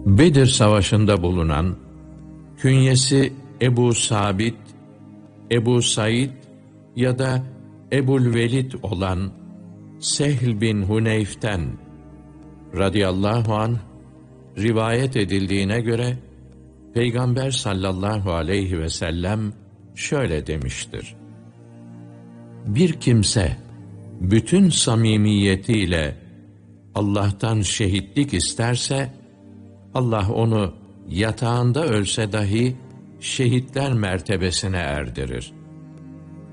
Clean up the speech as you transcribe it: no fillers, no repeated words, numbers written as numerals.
Bedir Savaşı'nda bulunan, künyesi Ebu Sabit, Ebu Said ya da Ebu'l-Velid olan Sehl bin Huneyf'ten radıyallahu anh rivayet edildiğine göre Peygamber sallallahu aleyhi ve sellem şöyle demiştir: bir kimse bütün samimiyetiyle Allah'tan şehitlik isterse, Allah onu yatağında ölse dahi şehitler mertebesine erdirir.